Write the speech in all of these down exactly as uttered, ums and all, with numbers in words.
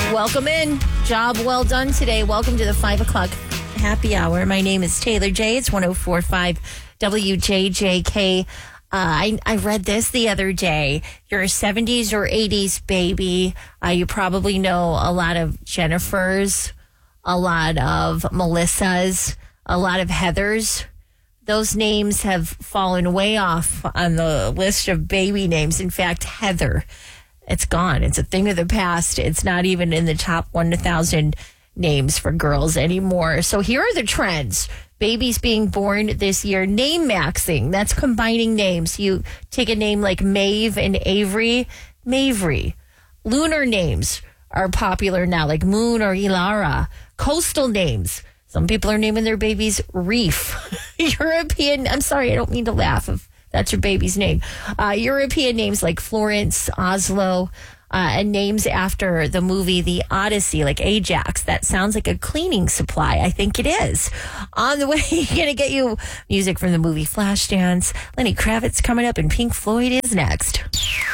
Welcome in. Job well done today. Welcome to the five o'clock happy hour. My name is Taylor J. It's one oh four point five W J J K. Uh, I, I read this the other day. You're a seventies or eighties baby. Uh, you probably know a lot of Jennifers, a lot of Melissas, a lot of Heathers. Those names have fallen way off on the list of baby names. In fact, Heather, it's gone. It's a thing of the past. It's not even in the top one thousand names for girls anymore. So here are the trends. Babies being born this year. Name maxing. That's combining names. You take a name like Maeve and Avery. Mavery. Lunar names are popular now, like Moon or Ilara. Coastal names. Some people are naming their babies Reef. European, I'm sorry, I don't mean to laugh if that's your baby's name. Uh, European names like Florence, Oslo, uh, and names after the movie The Odyssey, like Ajax. That sounds like a cleaning supply. I think it is. On the way, going to get you music from the movie Flashdance. Lenny Kravitz coming up, and Pink Floyd is next.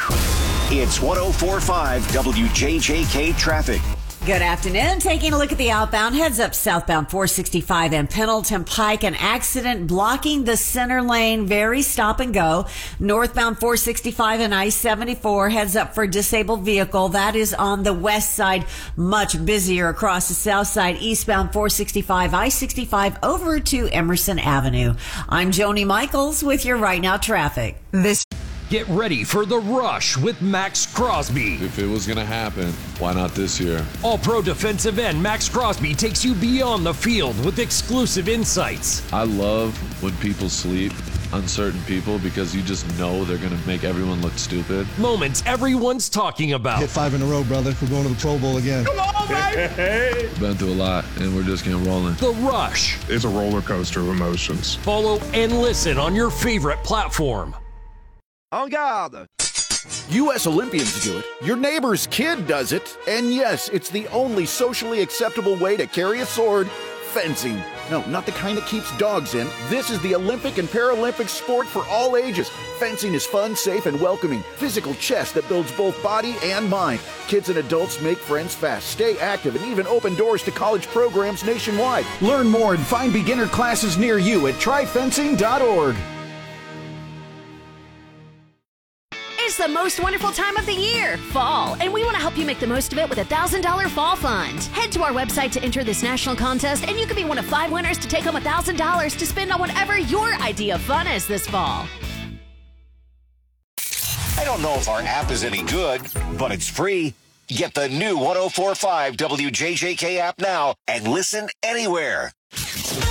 It's one oh four point five W J J K traffic. Good afternoon. Taking a look at the outbound. Heads up southbound four sixty-five and Pendleton Pike. An accident blocking the center lane. Very stop and go. Northbound four sixty-five and I seventy-four. Heads up for a disabled vehicle. That is on the west side. Much busier across the south side. Eastbound four sixty-five, I sixty-five over to Emerson Avenue. I'm Joni Michaels with your Right Now traffic. This Get ready for The Rush with Max Crosby. If it was going to happen, why not this year? All-pro defensive end Max Crosby takes you beyond the field with exclusive insights. I love when people sleep, uncertain people, because you just know they're going to make everyone look stupid. Moments everyone's talking about. Hit five in a row, brother. We're going to the Pro Bowl again. Come on, baby! Been through a lot, and we're just getting rolling. The Rush. It's a roller coaster of emotions. Follow and listen on your favorite platform. En garde! U S Olympians do it, your neighbor's kid does it, and yes, it's the only socially acceptable way to carry a sword, fencing. No, not the kind that keeps dogs in. This is the Olympic and Paralympic sport for all ages. Fencing is fun, safe, and welcoming. Physical chess that builds both body and mind. Kids and adults make friends fast, stay active, and even open doors to college programs nationwide. Learn more and find beginner classes near you at try fencing dot org. It's the most wonderful time of the year, fall, and we want to help you make the most of it with a one thousand dollars Fall Fund. Head to our website to enter this national contest, and you could be one of five winners to take home one thousand dollars to spend on whatever your idea of fun is this fall. I don't know if our app is any good, but it's free. Get the new one oh four point five W J J K app now and listen anywhere.